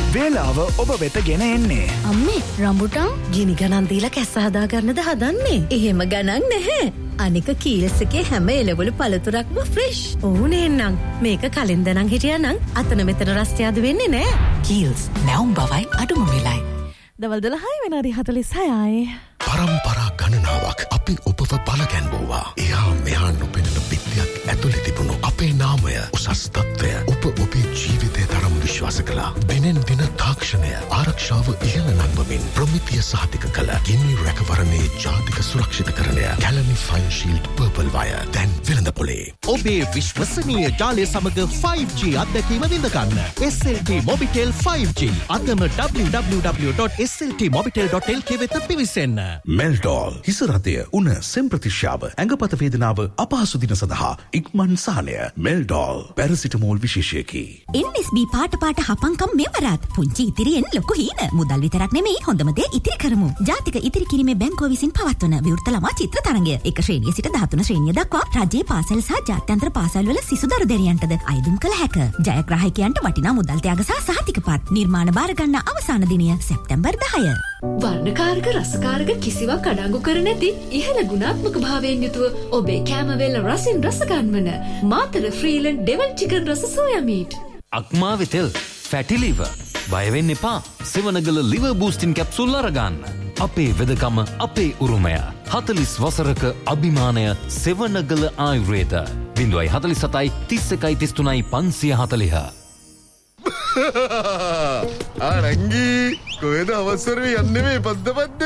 වේලාව ඔබ වෙත ගෙන එන්නේ. අම්මේ රම්බුටාන් ගිනි ගණන් දීලා කැස්ස හදා ගන්නද හදන්නේ? එහෙම ගණන් නැහැ. අනික කීල්ස් එකේ හැම එළවලු පළතුරක්ම ෆ්‍රෙෂ්. ඕනේ නම් මේක කලින් දනන් හිටියානම් අතන මෙතන රස්තියාදු වෙන්නේ නැහැ. කීල්ස් නැවුම් බවයි අඩුම වෙලයි. දවල් 12 වෙනාරි 46යි. පරම්පරා ගණනාවක් අපි ඔබව බලගැන්වුවා. එහා මෙහා නොපෙනෙන පිටියක් ඇතුලේ තිබුණු අපේ නාමය උසස් තත්ත්වය ඔබ ඔබේ ජීවිතය තරම් විශ්වාස කළා. දිනෙන් දින තාක්ෂණය ආරක්ෂාව ඉහළ නංවමින් ප්‍රමිතිය සහතික කළ ගිනි රැකවරණයේ ජාතික සුරක්ෂිතකරණය Kelani fine shield purple wire දැන් වෙළඳපොලේ. ඔබේ විශ්වසනීය ජාලය සමග 5G අත්දැකීම විඳ ගන්න. SLT Mobitel 5G. අදම www.sltmobitel.lk වෙත පිවිසෙන්න. මෙල්ඩෝල් හිසරතය උන සෙම්ප්‍රතිශ්‍යාව ඇඟපත වේදනාව අපහසු දින සඳහා ඉක්මන් සහනය. මෙල්ඩෝල් පැරසිටමෝල් විශේෂයකි. NSB පාට හපංකම් මෙවරත් පුංචි ඉතිරියෙන් ලොකු හීන මුදල් විතරක් නෙමෙයි හොඳම දේ ඉතිරි කරමු. ජාතික ඉතිරි කිරීමේ බැංකුව විසින් පවත්වන විවෘත ළමා චිත්‍ර තරඟය 1 ශ්‍රේණිය සිට 13 ශ්‍රේණිය දක්වා රජයේ පාසල් සහ ජාත්‍යන්තර පාසල්වල සිසු දරුදැරියන්ටද අයදුම් කළ හැක. ජයග්‍රාහකයන්ට වටිනා මුදල් ත්‍යාග සහ සහතිකපත් නිර්මාණ බාර ගන්න අවසාන දිනය සැප්තැම්බර් 10. වර්ණකාරක රසකාරක කිසිවක් අඩංගු කර නැති ඉහළ ගුණාත්මක භාවයෙන් යුතුව ඔබේ කැමවේල රසින් රස ගන්වන මාතර ෆ්‍රීලන්ඩ් ඩෙවල් චිකන් රස සෝයා මීට්. අක්මාවේ තෙල් ෆැටි ලිවර් බය වෙන්න එපා. සෙවනගල ලිවර් බූස්ටින් කැප්සූල් අරගන්න. අපේ වෙදකම අපේ උරුමය. 40 වසරක අභිමානය සෙවනගල ආයුර්වේද 047 31 33 540. ආරංගී කොහෙද අවසරේ යන්නේ මේ පද්ද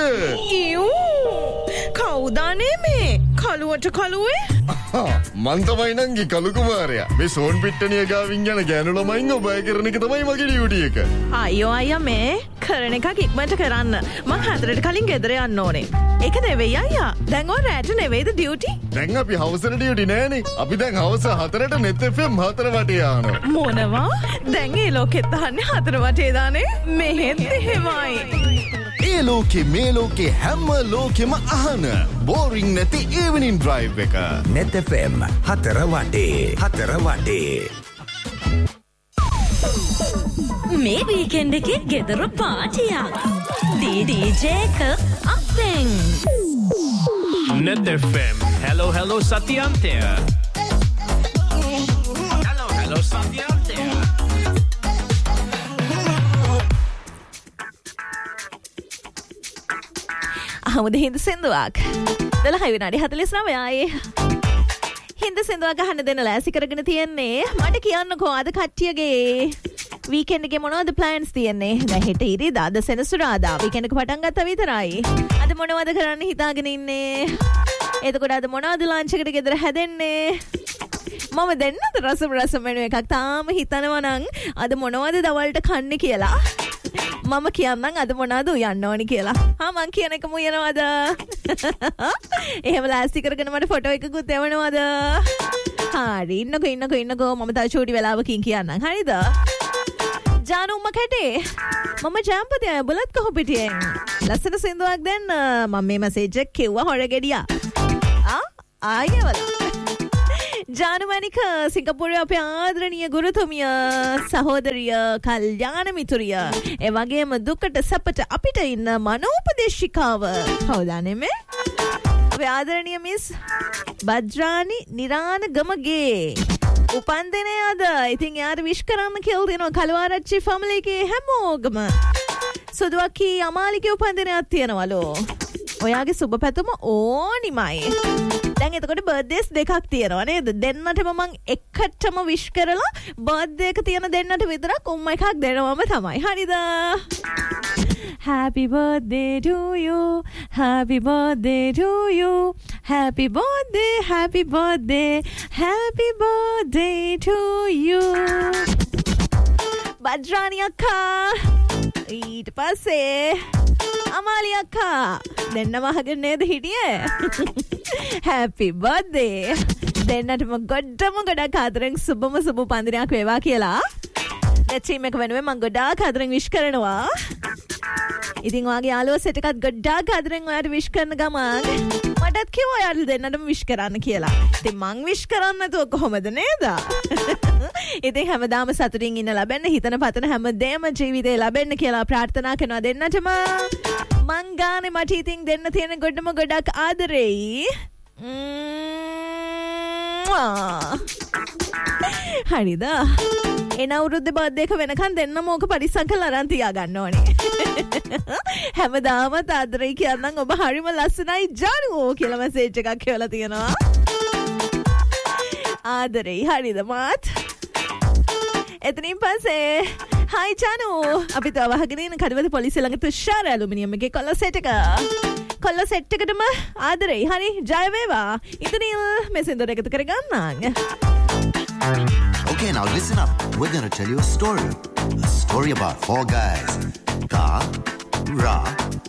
කවුදානේ මේ කළුවට කළුවේ මන් තමයි නංගි කළු කුමාරයා. මේ සෝන් පිට්ටනිය ගාවින් යන ගෑනු ළමයින් ඔබ අය කරන එක තමයි මගේ ඩියුටි එක. අයියෝ අයියා මේ කරන එකක් ඉක්මනට කරන්න. මං 4ට කලින් ගෙදර යන්න ඕනේ. ඒක නෙවෙයි අයියා. දැන් ඔය රැට නෙවෙයිද ඩියුටි? දැන් අපි හවසට ඩියුටි නෑනේ. අපි දැන් හවස 4ට net FM 4 වටේ යනවා. මොනවා? දැන් ඒ ලෝකෙත් අහන්නේ 4 වටේ දානේ. මෙහෙත් එහෙමයි. ඒ ලෝකේ මේ ලෝකේ හැම ලෝකෙම අහන බෝරිං නැති evening drive එක. net FM 4 වටේ. මේ වීකෙන්ඩ් එකේ ගෙදර පාටියක්. DJ එක අපෙන්. Net FM. Hello Satyantya. Hello Satyantya. අහමුද Hindu සින්දුවක් 12 විනාඩි 49යි. හින්දු සින්දුවක් අහන්න දෙන්න ලෑස්ති කරගෙන තියෙන්නේ. මට කියන්නකෝ අද කට්ටියගේ වීකෙන්ඩ් එකේ මොනවද ප්ලෑන්ස් තියෙන්නේ? දැන් හෙට ඉරිදා අද සෙනසුරාදා වීකෙන්ඩ් එක පටන් ගත්තා විතරයි. අද මොනවද කරන්න හිතාගෙන ඉන්නේ? එතකොට අද මොනවද ලන්ච් එකට ගෙදර හැදෙන්නේ? මම දෙන්නද රස මෙනු එකක් තාම හිතනවා නම් අද මොනවද දවල්ට කන්නේ කියලා. මම කියන්නම් අද මොනවද උයන්න ඕනි කියලා. මං කියන එකම උයනවද? එහෙම ලෑස්ති කරගෙන මට ෆොටෝ එකකුත් එවනවද? හරි ඉන්නකෝ මම තව චූටි වෙලාවකින් කියන්නම්. හරිද? ජානු උම්ම කැටේ. මම ජාම්පතිය බුලත් කොහොපිටියෙන්. ලස්සන සින්දුවක් දෙන්න. මම මේ මැසේජ් එක කිව්වා හොර ගෙඩියා. ආයෙවල. ජානුමනික සිංගප්පූරුවේ අපේ ආදරණීය ගුරුතුමිය සහෝදරිය කල්යාණ මිතුරිය ඒ වගේම දුකට සැපට අපිට ඉන්න මනෝපදේශිකාව කවුද නෙමෙයි අපේ ආදරණීය මිස් බජ්රානි නිරාන ගමගේ උපන්දිනය අද. ඉතින් යාර විශ් කරන්න කියලා දෙනවා කලවාරච්චි ෆැමිලි එකේ හැමෝගම. සුදුවක්කි අමාලිගේ උපන්දිනයක් තියෙනවලු. ඔයාගේ සුබ පැතුම ඕනිමයි. දැන් එතකොට බර්ත්ඩේස් දෙකක් තියෙනවා නේද? දෙන්නටම මං එකටම විශ් කරලා බර්ත්ඩේ එක තියෙන දෙන්නට විතරක් උම්ම එකක් දෙනවම තමයි. හරිද? Happy birthday to you. Happy birthday to you. Happy birthday, happy birthday. Happy birthday to you. බජ්රානි අක්කා. ඊට පස්සේ අමාලි අක්කා දෙන්නම අහගෙන නේද හිටියේ? Happy birthday. දෙන්නටම ගොඩක් ආදරෙන් සුබම සුබ පන්දිනයක් වේවා කියලා. ටීම් එක වෙනුවෙන් මම ගොඩාක් ආදරෙන් විශ් කරනවා. ඉතින් ඔයාගේ යාළුවෝ සෙට් එකත් ගොඩාක් ආදරෙන් ඔයාට විශ් කරන ගමන් මටත් කිව්වා ඔයාලා දෙන්නටම විශ් කරන්න කියලා. ඉතින් මං විශ් කරන්න නැතුව කොහොමද නේද? ඉතින් හැමදාම සතුටින් ඉන්න ලබන්න හිතන පතන හැමදේම ජීවිතේ ලැබෙන්න කියලා ප්‍රාර්ථනා කරනවා දෙන්නටම. මං ගානේ මට ඉතින් දෙන්න තියෙන ගොඩම ගොඩක් ආදරෙයි. හරිද? එන අවුරුද්ද බර්ත්ඩේ එක වෙනකන් දෙන්නම ඕක පරිස්සම් කරලා අරන් තියාගන්න ඕනේ. හැමදාම ආදරෙයි කියනනම් ඔබ හරිම ලස්සනයි ජානු කියලා මැසේජ් එකක් කියලා තියෙනවා. ආදරෙයි හරිද මාත්? එතනින් පස්සේ හයි ජානු අපි තව වහගෙන ඉන්න කඩවල පොලිසිය ළඟ තුෂාර ඇලුමිනියම් එකේ කොල්ල සෙට් එකටම ආදරෙයි හරි ජය වේවා. ඉතින් මෙසෙන්දර එකතු කරගන්නම්. Okay, now listen up. We're going to tell you a story. A story about 4 guys. Ka, Ra,